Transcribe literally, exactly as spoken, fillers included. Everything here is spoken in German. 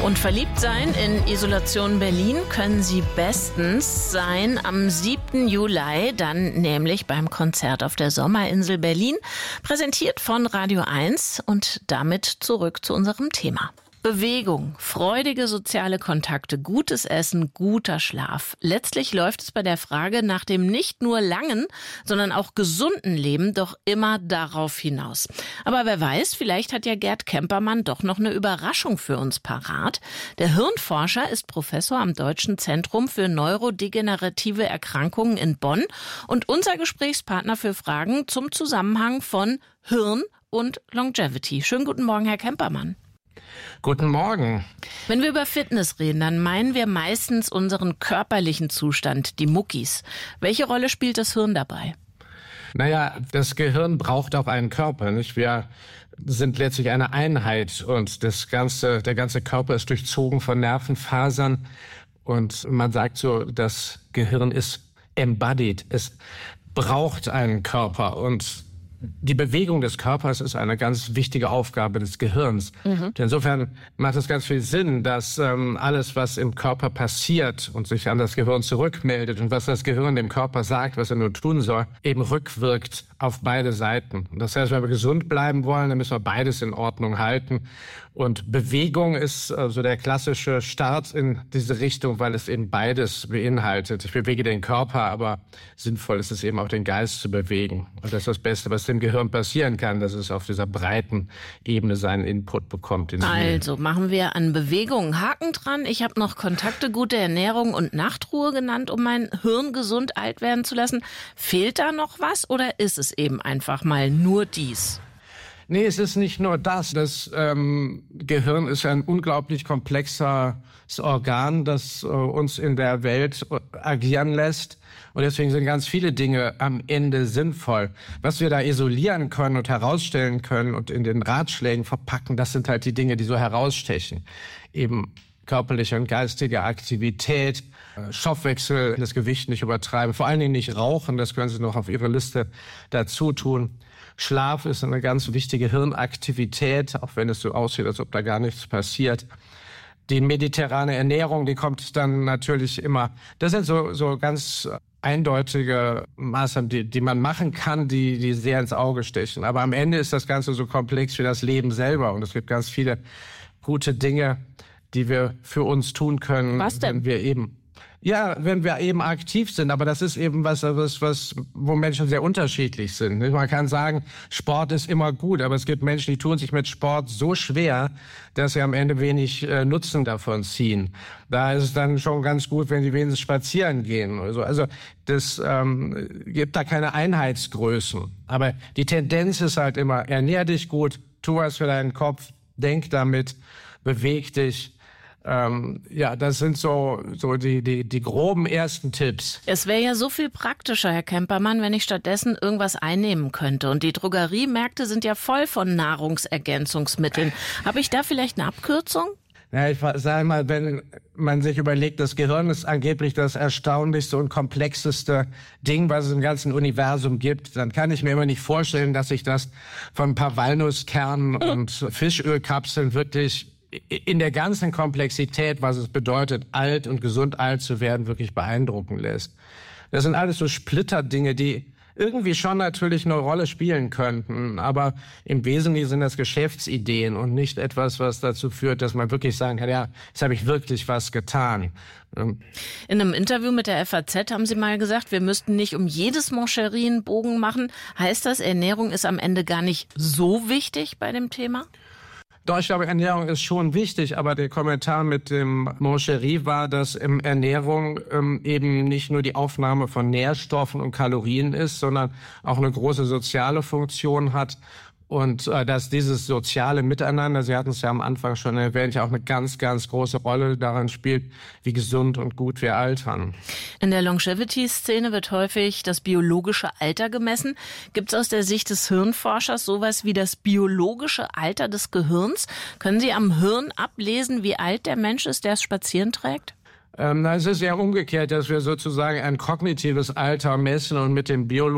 Und verliebt sein in Isolation Berlin können Sie bestens sein am siebten Juli, dann nämlich beim Konzert auf der Sommerinsel Berlin, präsentiert von Radio eins und damit zurück zu unserem Thema. Bewegung, freudige soziale Kontakte, gutes Essen, guter Schlaf. Letztlich läuft es bei der Frage nach dem nicht nur langen, sondern auch gesunden Leben doch immer darauf hinaus. Aber wer weiß, vielleicht hat ja Gerd Kempermann doch noch eine Überraschung für uns parat. Der Hirnforscher ist Professor am Deutschen Zentrum für neurodegenerative Erkrankungen in Bonn und unser Gesprächspartner für Fragen zum Zusammenhang von Hirn und Longevity. Schönen guten Morgen, Herr Kempermann. Guten Morgen. Wenn wir über Fitness reden, dann meinen wir meistens unseren körperlichen Zustand, die Muckis. Welche Rolle spielt das Hirn dabei? Naja, das Gehirn braucht auch einen Körper, nicht? Wir sind letztlich eine Einheit und das ganze, der ganze Körper ist durchzogen von Nervenfasern. Und man sagt so, das Gehirn ist embodied. Es braucht einen Körper und die Bewegung des Körpers ist eine ganz wichtige Aufgabe des Gehirns. Mhm. Insofern macht es ganz viel Sinn, dass ähm, alles, was im Körper passiert und sich an das Gehirn zurückmeldet und was das Gehirn dem Körper sagt, was er nur tun soll, eben rückwirkt auf beide Seiten. Das heißt, wenn wir gesund bleiben wollen, dann müssen wir beides in Ordnung halten. Und Bewegung ist äh, so der klassische Start in diese Richtung, weil es eben beides beinhaltet. Ich bewege den Körper, aber sinnvoll ist es eben auch den Geist zu bewegen. Und das ist das Beste, was dem Gehirn passieren kann, dass es auf dieser breiten Ebene seinen Input bekommt. Also machen wir an Bewegung Haken dran. Ich habe noch Kontakte, gute Ernährung und Nachtruhe genannt, um mein Hirn gesund alt werden zu lassen. Fehlt da noch was oder ist es eben einfach mal nur dies? Nee, es ist nicht nur das. Das ähm, Gehirn ist ein unglaublich komplexes Organ, das äh, uns in der Welt agieren lässt. Und deswegen sind ganz viele Dinge am Ende sinnvoll. Was wir da isolieren können und herausstellen können und in den Ratschlägen verpacken, das sind halt die Dinge, die so herausstechen. Eben körperliche und geistige Aktivität, Stoffwechsel, das Gewicht nicht übertreiben, vor allen Dingen nicht rauchen, das können Sie noch auf Ihre Liste dazu tun. Schlaf ist eine ganz wichtige Hirnaktivität, auch wenn es so aussieht, als ob da gar nichts passiert. Die mediterrane Ernährung, die kommt dann natürlich immer. Das sind so, so ganz eindeutige Maßnahmen, die, die man machen kann, die, die sehr ins Auge stechen. Aber am Ende ist das Ganze so komplex wie das Leben selber. Und es gibt ganz viele gute Dinge, die wir für uns tun können. Was denn? Wenn wir eben Ja, wenn wir eben aktiv sind, aber das ist eben was, was, was, wo Menschen sehr unterschiedlich sind. Man kann sagen, Sport ist immer gut, aber es gibt Menschen, die tun sich mit Sport so schwer, dass sie am Ende wenig äh, Nutzen davon ziehen. Da ist es dann schon ganz gut, wenn sie wenigstens spazieren gehen oder so. Also das ähm, gibt da keine Einheitsgrößen. Aber die Tendenz ist halt immer, ernähr dich gut, tu was für deinen Kopf, denk damit, beweg dich. Ähm, ja, das sind so, so die, die, die groben ersten Tipps. Es wäre ja so viel praktischer, Herr Kempermann, wenn ich stattdessen irgendwas einnehmen könnte. Und die Drogeriemärkte sind ja voll von Nahrungsergänzungsmitteln. Habe ich da vielleicht eine Abkürzung? Ja, ich sage mal, wenn man sich überlegt, das Gehirn ist angeblich das erstaunlichste und komplexeste Ding, was es im ganzen Universum gibt, dann kann ich mir immer nicht vorstellen, dass ich das von ein paar Walnusskernen und Fischölkapseln wirklich in der ganzen Komplexität, was es bedeutet, alt und gesund alt zu werden, wirklich beeindrucken lässt. Das sind alles so Splitterdinge, die irgendwie schon natürlich eine Rolle spielen könnten, aber im Wesentlichen sind das Geschäftsideen und nicht etwas, was dazu führt, dass man wirklich sagen kann, ja, jetzt habe ich wirklich was getan. In einem Interview mit der F A Z haben Sie mal gesagt, wir müssten nicht um jedes Moncherie einen Bogen machen. Heißt das, Ernährung ist am Ende gar nicht so wichtig bei dem Thema? Doch, ich glaube, Ernährung ist schon wichtig, aber der Kommentar mit dem Moncherie war, dass ähm, Ernährung ähm, eben nicht nur die Aufnahme von Nährstoffen und Kalorien ist, sondern auch eine große soziale Funktion hat. Und äh, dass dieses soziale Miteinander, Sie hatten es ja am Anfang schon erwähnt, ja auch eine ganz, ganz große Rolle daran spielt, wie gesund und gut wir altern. In der Longevity-Szene wird häufig das biologische Alter gemessen. Gibt es aus der Sicht des Hirnforschers sowas wie das biologische Alter des Gehirns? Können Sie am Hirn ablesen, wie alt der Mensch ist, der es spazieren trägt? Ähm, es ist ja umgekehrt, dass wir sozusagen ein kognitives Alter messen und mit dem biologischen